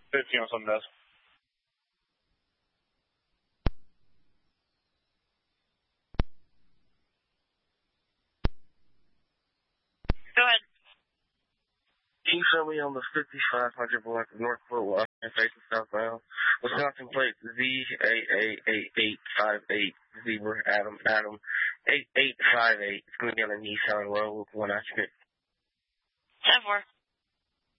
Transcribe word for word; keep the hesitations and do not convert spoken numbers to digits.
fifteen on something else. Go ahead. Can you show me on the fifty-five hundred block of North Fort Washington facing southbound? Wisconsin plate Z A A eight eight five eight Zebra Adam Adam eight eight five eight. It's going to be on the Nissan Road with one occupant. ten four.